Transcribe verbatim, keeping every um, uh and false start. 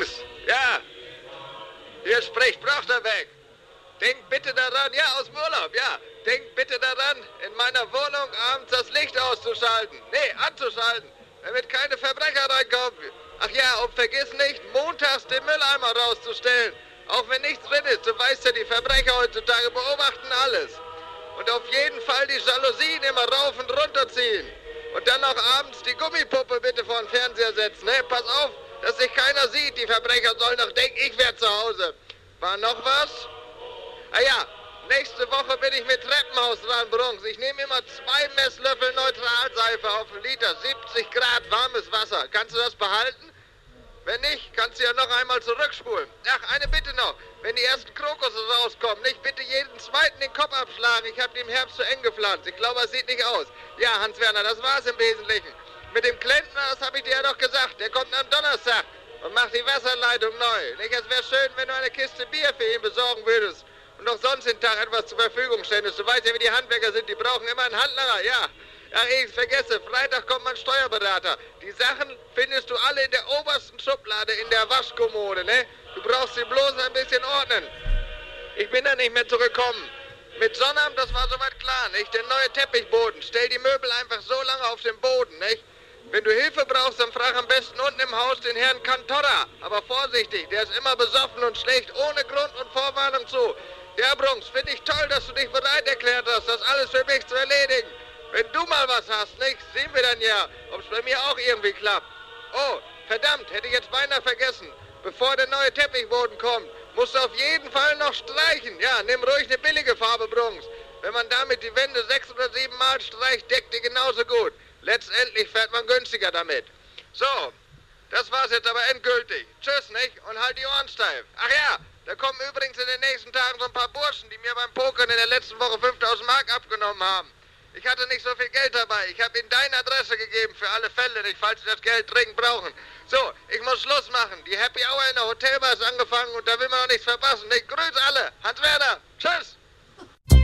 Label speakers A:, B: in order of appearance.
A: Jungs, ja, hier spricht Brochterbeck. Denkt bitte daran, ja, aus dem Urlaub, ja. Denkt bitte daran, in meiner Wohnung abends das Licht auszuschalten. Nee, anzuschalten, damit keine Verbrecher reinkommen. Ach ja, und vergiss nicht, montags den Mülleimer rauszustellen. Auch wenn nichts drin ist, du weißt ja, die Verbrecher heutzutage beobachten alles. Und auf jeden Fall die Jalousien immer rauf und runter ziehen. Und dann auch abends die Gummipuppe bitte vor den Fernseher setzen. Ne? Pass auf, dass sich keiner sieht. Die Verbrecher sollen doch denken, ich wäre zu Hause. War noch was? Ah ja, nächste Woche bin ich mit Treppenhaus dran, Brunks. Ich nehme immer zwei Messlöffel Neutralseife auf einen Liter, siebzig Grad warmes Wasser. Kannst du das behalten? Wenn nicht, kannst du ja noch einmal zurückspulen. Ach, eine Bitte noch. Wenn die ersten Krokusse rauskommen, nicht bitte jeden zweiten den Kopf abschlagen. Ich habe die im Herbst zu eng gepflanzt. Ich glaube, es sieht nicht aus. Ja, Hans-Werner, das war's im Wesentlichen. Mit dem Klempner, das habe ich dir ja doch gesagt. Der kommt am Donnerstag und macht die Wasserleitung neu. Nicht? Es wäre schön, wenn du eine Kiste Bier für ihn besorgen würdest. Und noch sonst den Tag etwas zur Verfügung stellst. Du weißt ja, wie die Handwerker sind. Die brauchen immer einen Handlanger, ja. Ach, ich vergesse, Freitag kommt mein Steuerberater. Die Sachen findest du alle in der obersten Schublade in der Waschkommode, ne? Du brauchst sie bloß ein bisschen ordnen. Ich bin da nicht mehr zurückgekommen. Mit Sonnabend, das war soweit klar, nicht? Der neue Teppichboden. Stell die Möbel einfach so lange auf den Boden, nicht? Wenn du Hilfe brauchst, dann frag am besten unten im Haus den Herrn Cantorra. Aber vorsichtig, der ist immer besoffen und schlägt ohne Grund und Vorwarnung zu. Ja, Brunks, finde ich toll, dass du dich bereit erklärt hast, das alles für mich zu erledigen. Wenn du mal was hast, nicht? Sehen wir dann ja, ob es bei mir auch irgendwie klappt. Oh, verdammt, hätte ich jetzt beinahe vergessen. Bevor der neue Teppichboden kommt, musst du auf jeden Fall noch streichen. Ja, nimm ruhig eine billige Farbe, Brunks. Wenn man damit die Wände sechs oder sieben Mal streicht, deckt die genauso gut. Letztendlich fährt man günstiger damit. So, das war's jetzt aber endgültig. Tschüss, nicht? Und halt die Ohren steif. Ach ja, da kommen übrigens in den nächsten Tagen so ein paar Burschen, die mir beim Pokern in der letzten Woche fünftausend Mark abgenommen haben. Ich hatte nicht so viel Geld dabei. Ich habe ihnen deine Adresse gegeben für alle Fälle, nicht, falls sie das Geld dringend brauchen. So, ich muss Schluss machen. Die Happy Hour in der Hotelbar ist angefangen und da will man noch nichts verpassen. Ich grüße alle. Hans-Werner. Tschüss.